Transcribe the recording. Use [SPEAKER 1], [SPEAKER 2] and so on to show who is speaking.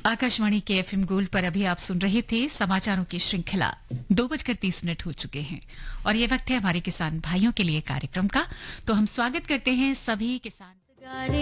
[SPEAKER 1] आकाशवाणी के FM gold पर अभी आप सुन रहे थे समाचारों की श्रृंखला। 2:30 हो चुके हैं और ये वक्त है हमारे किसान भाइयों के लिए कार्यक्रम का। तो हम स्वागत करते हैं सभी किसान